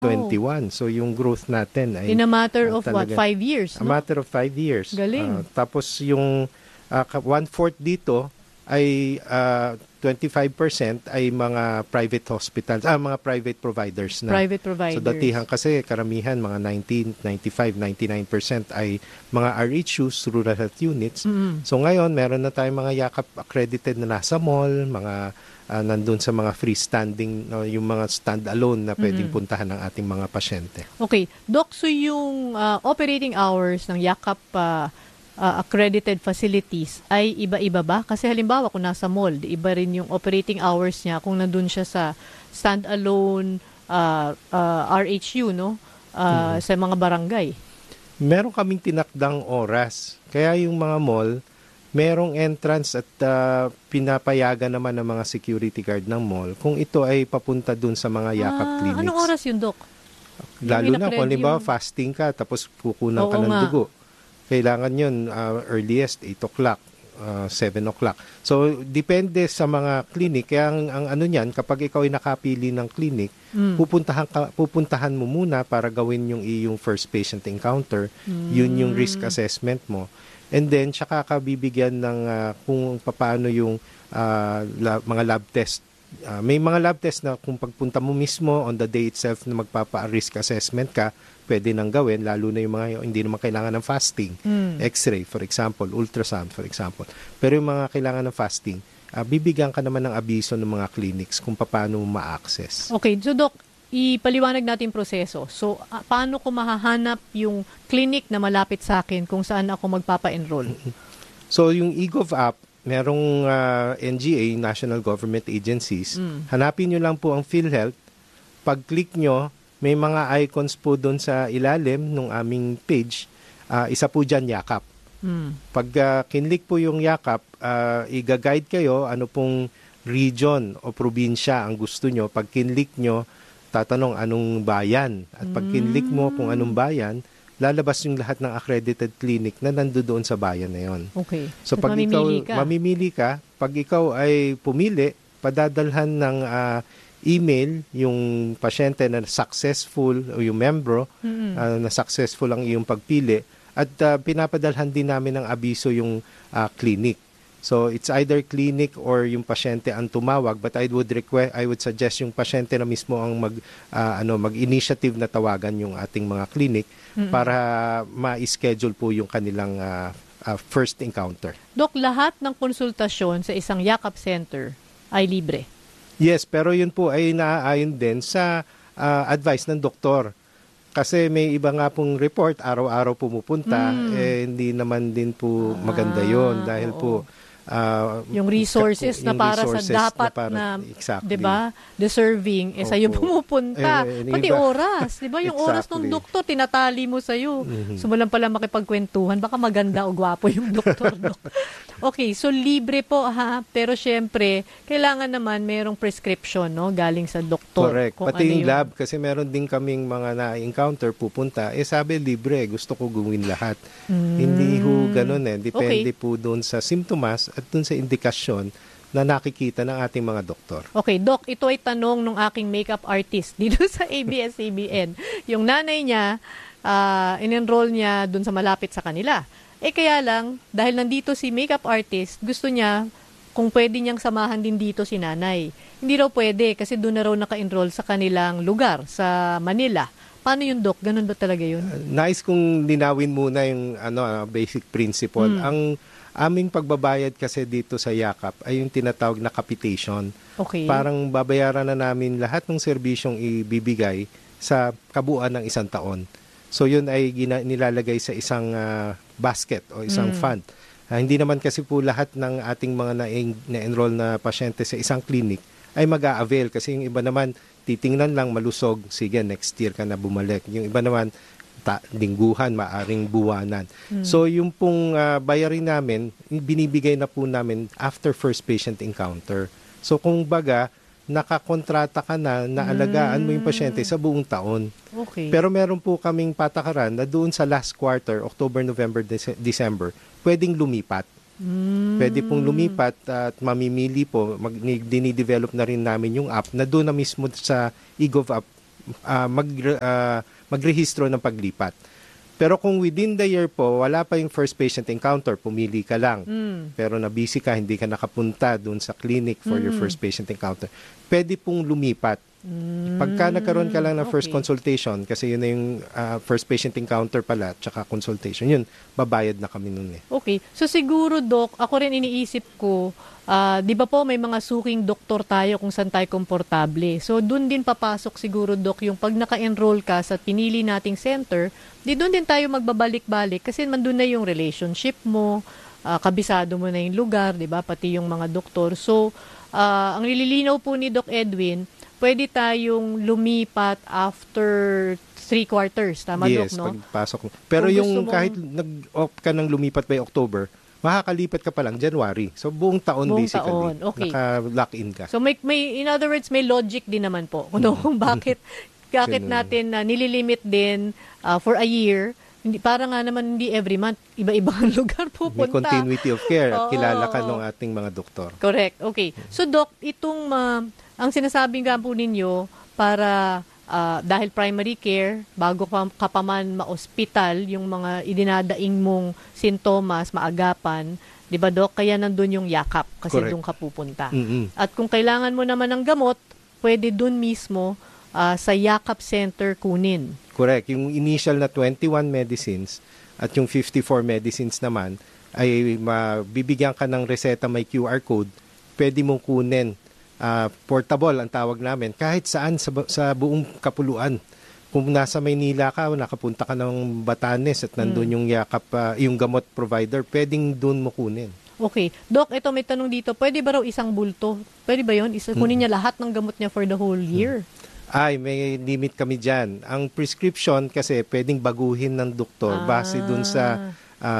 Oh. 21. So yung growth natin ay In a matter of what, talaga 5 years? a No? matter of 5 years. Galing. Tapos yung 1/4 dito ay 25% ay mga private hospitals, mga private providers na. Private providers. So datihan kasi karamihan mga 99% ay mga RHUs, rural health units. So ngayon meron na tayong mga yakap accredited na nasa mall, mga nandun sa mga freestanding, yung mga stand-alone na pwedeng puntahan ng ating mga pasyente. Okay. Doc, so yung operating hours ng yakap accredited facilities ay iba-iba ba? Kasi halimbawa kung nasa mall, iba rin yung operating hours niya kung nandun siya sa stand-alone RHU, no? Sa mga barangay. Meron kaming tinakdang oras. Kaya yung mga mall, merong entrance at pinapayagan naman ng mga security guard ng mall kung ito ay papunta dun sa mga yakap clinics. Anong oras yun, Doc? Lalo na kung halimbawa fasting ka tapos kukunan ka ng dugo. Kailangan yun earliest 8 o'clock, 7 o'clock. So depende sa mga clinic. Kaya ang ano niyan, kapag ikaw ay nakapili ng clinic, pupuntahan mo muna para gawin yung iyong first patient encounter. Yun yung risk assessment mo. And then, tsaka ka bibigyan ng kung paano yung mga lab test. May mga lab test na kung pagpunta mo mismo on the day itself na magpapa-risk assessment ka, pwede nang gawin, lalo na yung mga hindi naman kailangan ng fasting. X-ray, for example, ultrasound, for example. Pero yung mga kailangan ng fasting, bibigyan ka naman ng abiso ng mga clinics kung paano mo ma-access. Okay, so Doc, ipaliwanag natin yung proseso. So, paano ko mahahanap yung clinic na malapit sa akin kung saan ako magpapa-enroll? So, yung eGov app, merong NGA, National Government Agencies. Hanapin nyo lang po ang PhilHealth. Pag-click nyo, may mga icons po doon sa ilalim ng aming page. Isa po dyan, yakap. Pag kinlik po yung yakap, i-guide kayo ano pong region o probinsya ang gusto nyo. Pag kinlik nyo, tatanong anong bayan. At pag kinlik mo kung anong bayan, lalabas yung lahat ng accredited clinic na nandoon sa bayan na yon. Okay. So pag mamimili ka, pag ikaw ay pumili, padadalhan ng email yung pasyente na successful o yung membro na successful ang iyong pagpili at pinapadalhan din namin ng abiso yung clinic. So it's either clinic or yung pasyente ang tumawag, but I would suggest yung pasyente na mismo ang mag-initiative na tawagan yung ating mga clinic para ma-schedule po yung kanilang first encounter. Dok, lahat ng konsultasyon sa isang yakap center ay libre? Yes, pero yun po ay naaayon din sa advice ng doktor. Kasi may iba nga pong report, araw-araw pumupunta, hindi naman din po maganda yun dahil po yung resources na para sa dapat na exactly. 'di ba, deserving sa'yo pumupunta. Pati oras, 'di ba? Yung exactly. Oras ng doktor tinatali mo sa'yo. So walang pala makipagkwentuhan, baka maganda o gwapo yung doktor. Okay, so libre po pero syempre kailangan naman merong prescription, no, galing sa doktor. Correct. Pati yung lab, kasi meron din kaming mga na-encounter pupunta, sabi libre, gusto ko gawin lahat. Hindi ho ganun depende po doon sa simptomas at doon sa indikasyon na nakikita ng ating mga doktor. Okay, Doc, ito ay tanong ng aking makeup artist dito sa ABS-CBN. Yung nanay niya, in-enroll niya doon sa malapit sa kanila. Kaya lang, dahil nandito si makeup artist, gusto niya kung pwede niyang samahan din dito si nanay. Hindi raw pwede kasi doon na raw naka-enroll sa kanilang lugar, sa Manila. Paano yun, Doc? Ganun ba talaga yun? Nice kung linawin muna yung basic principle. Ang aming pagbabayad kasi dito sa yakap ay yung tinatawag na capitation. Okay. Parang babayaran na namin lahat ng serbisyong ibibigay sa kabuuan ng isang taon. So yun ay nilalagay sa isang basket o isang fund. Hindi naman kasi po lahat ng ating mga na-enroll na pasyente sa isang clinic ay mag-a-avail kasi yung iba naman titingnan lang malusog, sige next year ka na bumalik. Yung iba naman lingguhan, maaring buwanan. So yung pong bayarin namin, binibigay na po namin after first patient encounter. So kung baga, nakakontrata ka na, naalagaan mo yung pasyente sa buong taon. Okay. Pero meron po kaming patakaran na doon sa last quarter, October, November, December, pwedeng lumipat. Pwede pong lumipat at mamimili po, dinidevelop na rin namin yung app na doon na mismo sa eGov app, magrehistro ng paglipat. Pero kung within the year po, wala pa yung first patient encounter, pumili ka lang. Pero na-busy ka, hindi ka nakapunta doon sa clinic for your first patient encounter, pwede pong lumipat. Pagka nagkaroon ka lang ng first consultation, kasi yun na yung first patient encounter pala, tsaka consultation, yun, babayad na kami nun eh. Okay. So siguro, Doc, ako rin iniisip ko, di ba po may mga suking doktor tayo kung saan tayo komportable. So doon din papasok siguro, Doc, yung pag naka-enroll ka sa pinili nating center, di doon din tayo magbabalik-balik kasi mandun na yung relationship mo, kabisado mo na yung lugar, di ba, pati yung mga doktor. So, ang nililinaw po ni Doc Edwin, pwede tayong lumipat after 3 quarters. Tama, yes, Doc, no? Pagpasok mo. Pero yung kahit nag-opt ka ng lumipat by October, makakalipat ka pa lang January. So, buong taon basically. Taon. Okay. Naka-lock in ka. So, may, in other words, may logic din naman po kung bakit natin nililimit din for a year. Hindi, para nga naman hindi every month, iba-ibang lugar pupunta. May continuity of care at kilala ka ng ating mga doktor. Correct. Okay. So, Doc, itong ang sinasabing nga po ninyo para dahil primary care, bago ka pa man ma-hospital, yung mga idinadaing mong sintomas, maagapan, di ba, Doc? Kaya nandun yung yakap kasi doon ka pupunta. At kung kailangan mo naman ng gamot, pwede doon mismo sa yakap center kunin. Correct. Yung initial na 21 medicines at yung 54 medicines naman ay mabibigyan ka ng reseta may QR code, pwede mong kunin. Portable ang tawag namin, kahit saan sa buong kapuluan. Kung nasa Maynila ka o nakapunta ka ng Batanes at nandun yung yakap, yung gamot provider, pwedeng doon mo kunin. Okay. Doc, ito may tanong dito, pwede ba raw isang bulto? Pwede ba yun? Kunin niya lahat ng gamot niya for the whole year? Ay, may limit kami dyan. Ang prescription kasi pwedeng baguhin ng doktor base dun sa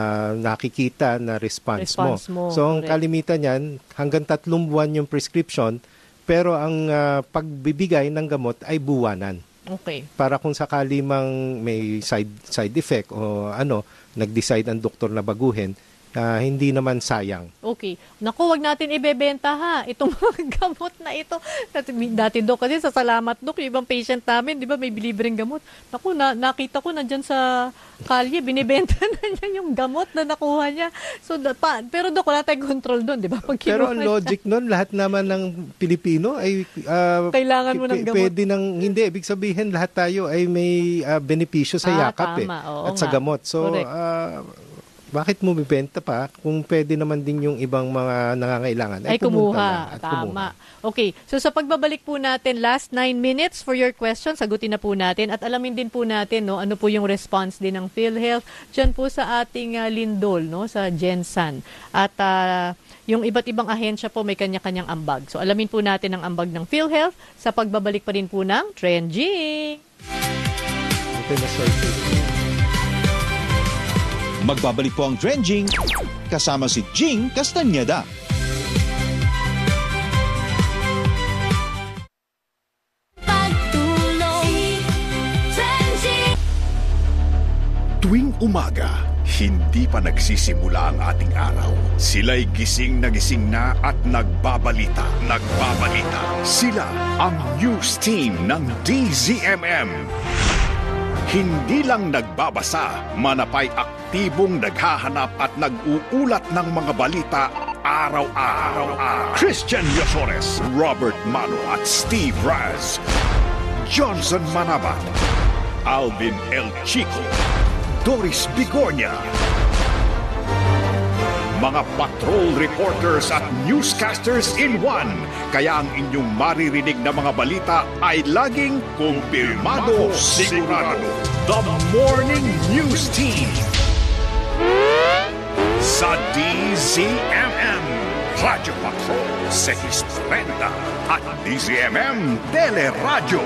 nakikita na response mo. So, ang kalimitan niyan, hanggang 3 buwan yung prescription, pero ang pagbibigay ng gamot ay buwanan. Okay. Para kung sakali mang may side effect o nag-decide ang doktor na baguhin, hindi naman sayang. Okay. Naku, wag natin ibebenta ha. Itong mga gamot na ito. Dati, Dok, kasi sa Salamat, Dok, yung ibang patient namin, di ba, may bilibreng gamot. Naku, nakita ko nandyan sa kalye, binibenta na niya yung gamot na nakuha niya. So, pero Dok, wala tayong control doon, di ba? Pero ang logic nun, lahat naman ng Pilipino ay kailangan mo ng gamot. Pwede hindi, ibig sabihin, lahat tayo ay may benepisyo sa yakap at sa gamot. So, bakit mo bibenta pa kung pwede naman din yung ibang mga nangangailangan ay kumuha. Tama. Okay. So sa pagbabalik po natin, last 9 minutes for your question, sagutin na po natin at alamin din po natin ano po yung response din ng PhilHealth dyan po sa ating lindol, sa Gensan. At yung iba't ibang ahensya po may kanya-kanyang ambag. So alamin po natin ang ambag ng PhilHealth sa pagbabalik pa rin po ng Trending. Okay, magbabalik po ang Trending kasama si Jing Castañeda. Tuwing umaga, hindi pa nagsisimula ang ating araw. Sila'y gising na at nagbabalita. Sila ang news team ng DZMM. Hindi lang nagbabasa, manapay aktibong naghahanap at nag-uulat ng mga balita araw-araw. Christian Yosores, Robert Mano at Steve Raz, Johnson Manabat, Alvin El Chico, Doris Bigornia. Mga patrol reporters at newscasters in one. Kaya ang inyong maririnig na mga balita ay laging kumpirmado, sigurado. The Morning News Team sa DZMM, Radyo Patrol 630 at DZMM Teleradyo.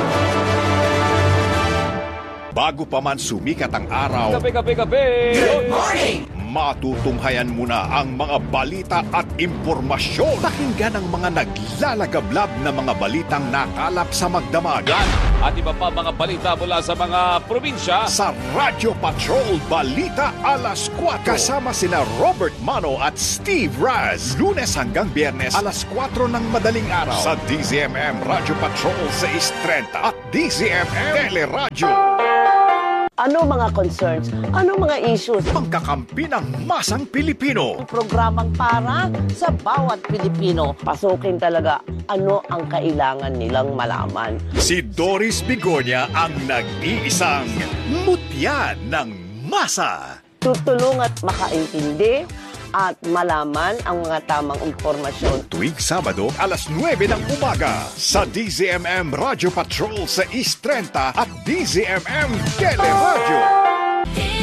Bago pa man sumikat ang araw, Kape! Good morning! Matutunghayan mo na ang mga balita at impormasyon. Pakinggan ang mga naglalagablab na mga balitang nakalap sa magdamagan. at iba pa mga balita mula sa mga probinsya. Sa Radio Patrol Balita Alas 4. Kasama sina Robert Mano at Steve Raz. Lunes hanggang Biyernes alas 4 ng madaling araw. Sa DZMM Radio Patrol 630 at DZMM Teleradyo. Ano mga concerns? Ano mga issues? Pangkakampi ng masang Pilipino. Programang para sa bawat Pilipino. Pasukin talaga ano ang kailangan nilang malaman. Si Doris Bigonya ang nag-iisang mutya ng masa. Tutulong at makaintindi at malaman ang mga tamang impormasyon. Tuwing Sabado, alas 9 ng umaga sa DZMM Radio Patrol sa 630 at DZMM Teleradyo.